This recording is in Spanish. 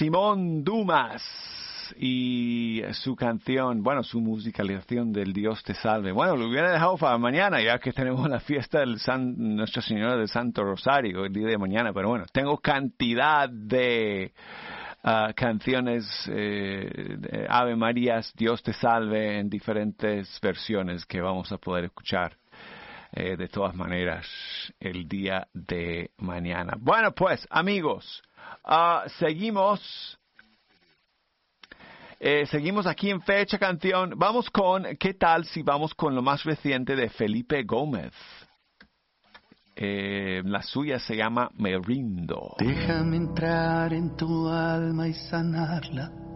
Simón Dumas y su canción, bueno, su musicalización del Dios te salve. Bueno, lo hubiera dejado para mañana, ya que tenemos la fiesta del Nuestra Señora del Santo Rosario el día de mañana. Pero bueno, tengo cantidad de canciones, de Ave Marías, Dios te salve, en diferentes versiones que vamos a poder escuchar de todas maneras el día de mañana. Bueno, pues, amigos, seguimos aquí en Fecha Canción. Vamos con, ¿qué tal si vamos con lo más reciente de Felipe Gómez? La suya se llama Me rindo. Déjame entrar en tu alma y sanarla.